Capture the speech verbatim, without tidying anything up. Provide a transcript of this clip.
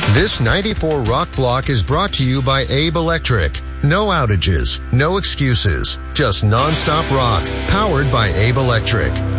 This ninety-four Rock Block is brought to you by Abe Electric. No outages, no excuses, just non-stop rock, powered by Abe Electric.